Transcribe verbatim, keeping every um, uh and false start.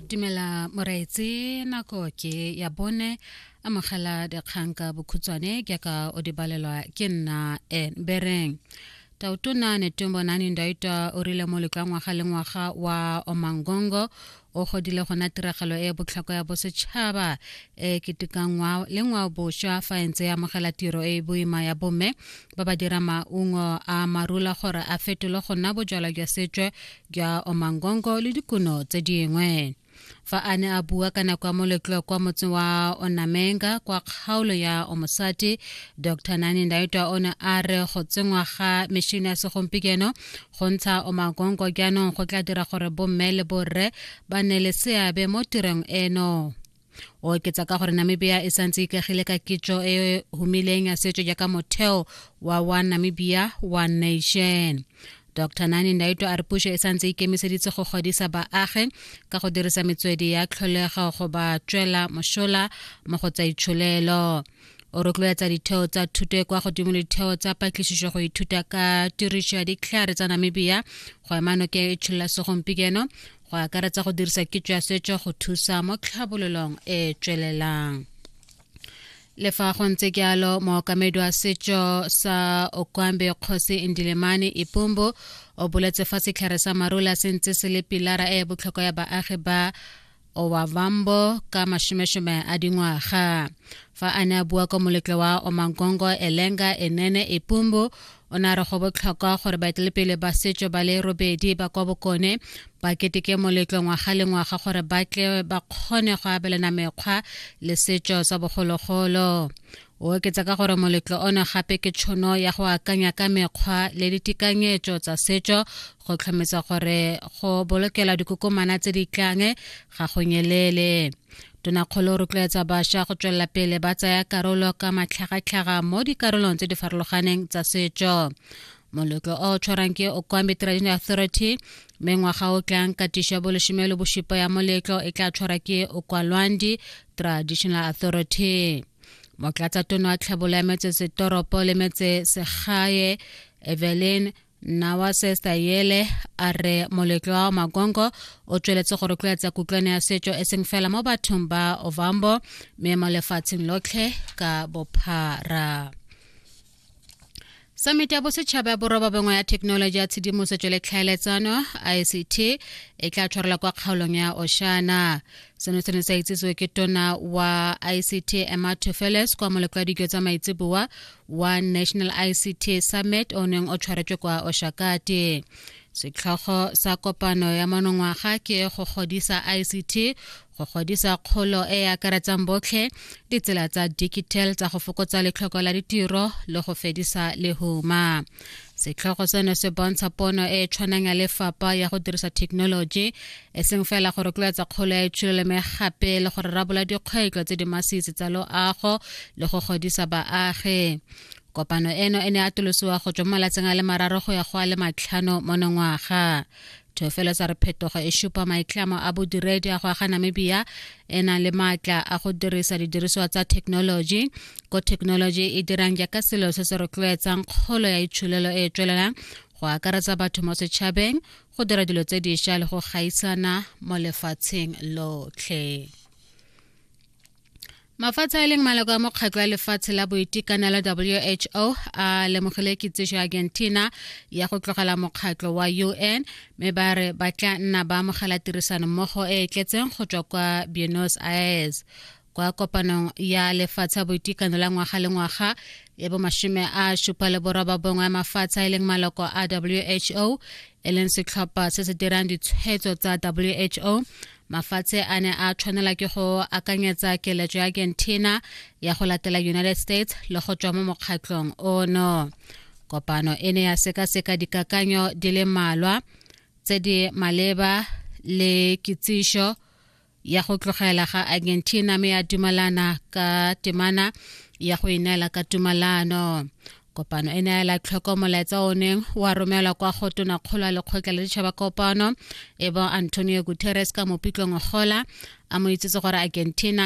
Dumela moraitsi nako ke ya bone amogela dikganka bokhutswane ke ka o di balelwa ke nna en bereng tautona netumbo nani ndaita orile moleka ngwaga le ngwaga wa Omangongo o godile gona tiragalo e botlhoko ya bosetšhaba e ketekangwa le ngwa bosha fa entse ya mogela tiro e boima ya bomme ba ba dira maungo a marula gore a fetole go nna bojala jwa setšwe jwa Omangongo le dikuno tse dingwe fa ane a bua kana kwa moleklo kwa motse wa Onamenga kwa kgaolo ya Omosati Doctor Nani Ndaitwa ona a re go tsengwa ga mešhini ya segompieno go ntsha Omangongo jaanong go tla dira gore bomme le borre ba ne le seabe mo tirong eno o ketsa ka gore Namibia e santse ikagile ka kitso e humileng ya setso jaaka motheo wa One Namibia One Nation. Doctor Nani Ndaitwa a re puso e santse ikemiseditse go godisa baagi ka go dirisa metswedi ya tlholego go ba tswela mošola mo go tsa itšholelo o rotloetsa ditheo tsa thuto kwa godimo le ditheo tsa patlisiso go ithuta ka tirišo ya ditlhare tsa Namibia go emano ke itšholela segompieno go akaretsa go dirisa kitso ya setso go thusa mo tlhabololong e tswelelang. Le fa go ntse jalo mookamedi wa setso sa Okwambe Kgosi Indilemane Ipumbu o boletse fa setlhare sa marula sentse se le pilara e botlhokwa ya baagi ba Ovambo ka mashimeshime a dingwaga fa a ne a bua ka moleklo wa Omangongo Elenga Enene Ipumbu o na re go botlhokwa gore baetelepele ba setso ba le robedi ba kwa bokone ba keteke moleklo ngwaga le ngwaga gore ba tle ba kgone go abelana mekgwa le setso sa bogologolo o oketsa ka gore moleklo ono gape ke tšhono ya go akanya ka mekgwa le ditekanyetso tsa setso go tlhometsa gore go bolokela dikokomana tse di tlang ga go nyelele Tonakgolo o rotloetsa bašwa go tswelela pele ba tsaya karolo ka matlhagatlhaga mo dikarolong tse di farologaneng tsa setso moleklo o tshwarang ke Okwambe Traditional Authority mengwaga o tlang katišo ya boleshimelo bošipo ya moleklo e tla tshwara ke Okwalwandi Traditional Authority motlatsa tono wa tlhabolo ya metse setoropo le metse segae Evelyn Nawa Sesta Yele a re moleklo wa Omangongo o tsweletse go rotloetsa kutlwano ya setso e seng fela mo bathong ba Ovambo mme mo lefatsheng lotlhe ka bophara. Summit ya bosetšhaba ya boroba bongwe ya thekenoloji ya tshedimosetso le tlhaeletsano I C T e tla tshwarela kwa kgaolong ya Oshana seno se ne sa itsisiwe ke tona wa I C T Emma Tufeles kwa moleklo wa dijo tsa maitseboa wa National I C T Summit o neng o tshwaretswe kwa Oshakati. Setlhogo sa kopano ya monongwaga ke go godisa I C T go godisa kgolo e e akaretsang botlhe ditsela tsa digital tsa go fokotsa letlhoko la ditiro le go fedisa lehuma. Setlhogo seno se bontsha pono e e tshwanang ya lefapha ya go dirisa technology e seng fela go rotloetsa kgolo ya itšhololo mme gape le go rarabola dikgwetlho tse di masisi tsa loago le go godisa baagi. Kopano eno e ne atolosiwa go tswa mo malatsing a le mararo go ya go a le matlhano monongwaga. Thofelo sa re phetogo e šupa maitlamo a bodiredi a go aga Namibia e na le maatla a go dirisa didiriswa tsa technology ko technology e dirang jaaka selo se se rotloetsang kgolo ya itšholelo e e tswelelang go akaretsa batho mo setšhabeng go dira dilo tse dišwa le go gaisana mo lefatsheng lotlhe. Mafatshe a leng maloko a mokgatlo wa lefatshe la boitekanelo W H O a lemogile kitsiso ya Argentina ya go tlogela mokgatlo wa U N mme ba re ba tla nna ba amogela tirisano mmogo e e tletseng go tswa kwa Buenos Aires kwa kopanong ya lefatshe ya boitekanelo la ngwaga le ngwaga e bo mashime a šupa le boroba bongwe ya mafatshe a leng maloko a W H O e leng setlhopha se se dirang ditshwetso tsa W H O. Mafatshe a ne a tshwanela ke go akanyetsa keletso ya Argentina ya go latela United States le go tswa mo mokgatlong ono. Kopano e ne ya sekaseka dikakanyo di le mmalwa tse di maleba le kitsiso ya go tlogela ga Argentina mme ya dumelana ka temana ya go inela ka tumalano. Kopano e ne la tlhoko molaetsa o neng wa romelwa kwa go tona kgolo ya lekgotla la ditšhaba kopano e bo Antonio Guterres ka mopitlong gola a mo itsetse gore Argentina